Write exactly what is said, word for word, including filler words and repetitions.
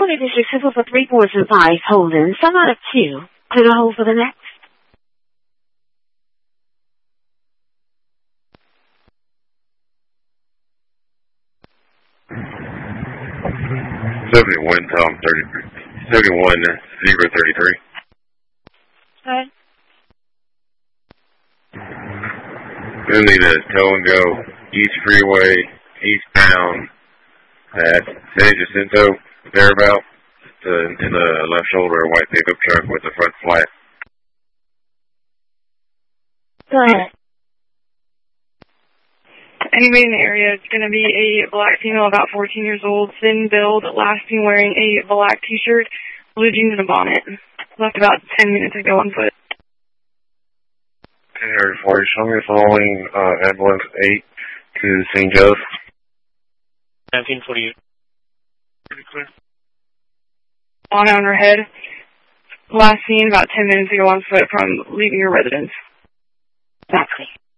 California District Civil for three fours and fives, Holden, some out of two. Clear to hold for the next. seventy-one, Tom, thirty-three. seventy-one, zero, thirty-three. Okay. We'll need a tow and go East Freeway, eastbound at San Jacinto, thereabout, to, in the left shoulder, a white pickup truck with the front flat. Go ahead. Anybody in the area, it's going to be a black female about fourteen years old, thin build, last seen wearing a black t-shirt, blue jeans and a bonnet. Left about ten minutes ago on foot. Okay, Area four, show me the following uh, ambulance eight to Saint Joseph. nineteen forty-eight. Pretty clear. On on her head. Last seen about ten minutes ago on foot from leaving your residence. Exactly.